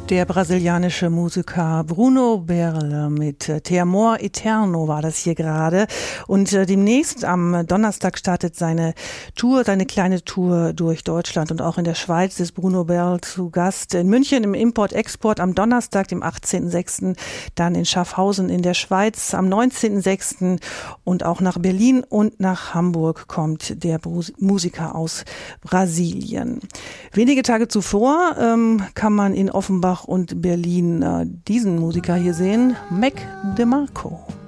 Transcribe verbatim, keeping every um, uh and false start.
Der brasilianische Musiker Bruno Berle mit Te Amor Eterno war das hier gerade. Und äh, demnächst am Donnerstag startet seine Tour, seine kleine Tour durch Deutschland und auch in der Schweiz ist Bruno Berle zu Gast. In München im Import-Export am Donnerstag, dem achtzehnten sechsten Dann in Schaffhausen in der Schweiz am neunzehnten sechsten Und auch nach Berlin und nach Hamburg kommt der Brus- Musiker aus Brasilien. Wenige Tage zuvor ähm, kann man in Offenbach und Berlin äh, diesen Musiker hier sehen, Mac DeMarco.